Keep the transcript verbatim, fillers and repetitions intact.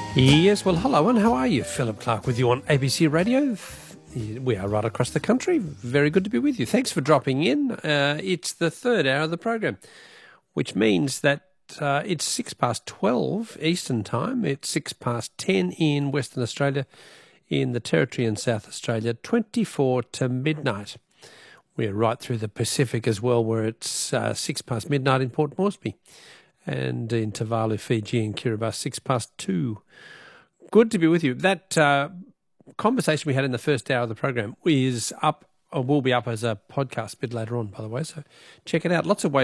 Yes, well, hello, and how are you? Philip Clark with you on A B C Radio. We are right across the country. Very good to be with you. Thanks for dropping in. Uh, it's the third hour of the program, which means that uh, it's six past twelve Eastern Time. It's six past ten in Western Australia, in the Territory in South Australia, twenty-four to midnight. We're right through the Pacific as well, where it's uh, six past midnight in Port Moresby, and in Tuvalu, Fiji and Kiribati, six past two. Good to be with you. That uh, conversation we had in the first hour of the program is up, or will be up as a podcast a bit later on, by the way, so check it out. Lots of ways